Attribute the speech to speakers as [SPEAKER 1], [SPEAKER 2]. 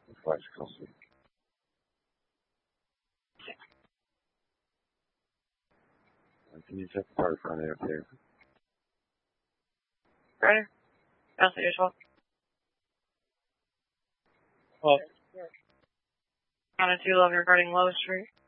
[SPEAKER 1] Flash Kelsey. Can you check the part front of there?
[SPEAKER 2] Ryder? Kelsey, yourself. Well, counted 2 love regarding Low Street.